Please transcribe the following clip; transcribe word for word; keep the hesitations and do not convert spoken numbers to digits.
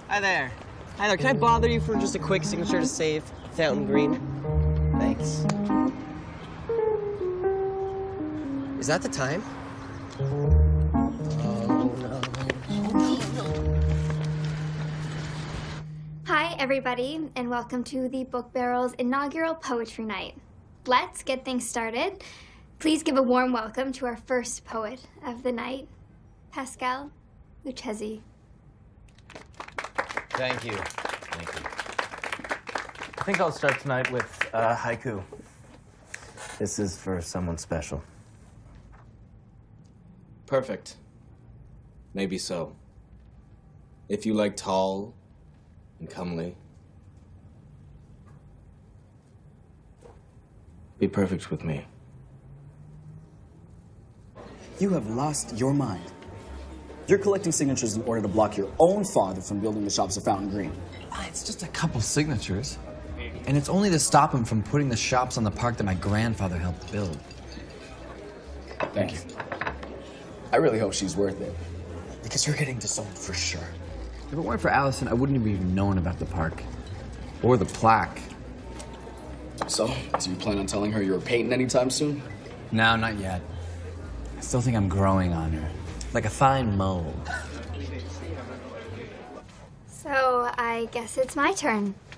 Hi there. Hi there, can I bother you for just a quick signature to save Fountain Green? Thanks. Is that the time? Oh, no. Hi, everybody, and welcome to the Book Barrel's inaugural Poetry Night. Let's get things started. Please give a warm welcome to our first poet of the night, Pascal Lucchesi. Thank you. Thank you. I think I'll start tonight with uh, haiku. This is for someone special. Perfect. Maybe so. If you like tall and comely, be perfect with me. You have lost your mind. You're collecting signatures in order to block your own father from building the shops of Fountain Green. Ah, it's just a couple signatures. And it's only to stop him from putting the shops on the park that my grandfather helped build. Thank you. I really hope she's worth it. Because you're getting disowned for sure. If it weren't for Allison, I wouldn't have even known about the park. Or the plaque. So, do you plan on telling her you're painting anytime soon? No, not yet. I still think I'm growing on her. Like a fine mold. So I guess it's my turn.